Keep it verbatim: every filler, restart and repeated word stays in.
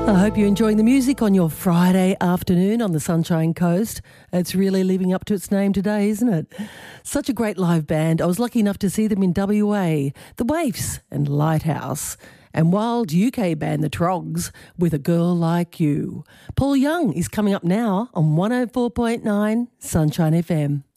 I hope you're enjoying the music on your Friday afternoon on the Sunshine Coast. It's really living up to its name today, isn't it? Such a great live band. I was lucky enough to see them in W A, The Waifs and Lighthouse, and wild U K band The Trogs with A Girl Like You. Paul Young is coming up now on one oh four point nine Sunshine F M.